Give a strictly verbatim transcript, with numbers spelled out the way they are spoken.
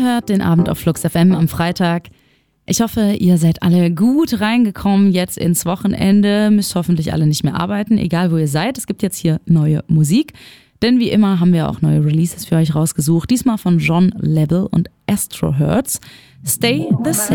hört den Abend auf Flux F M am Freitag. Ich hoffe, ihr seid alle gut reingekommen jetzt ins Wochenende. Müsst hoffentlich alle nicht mehr arbeiten, egal wo ihr seid. Es gibt jetzt hier neue Musik. Denn wie immer haben wir auch neue Releases für euch rausgesucht. Diesmal von John Level und Astro Hertz. Stay the Same.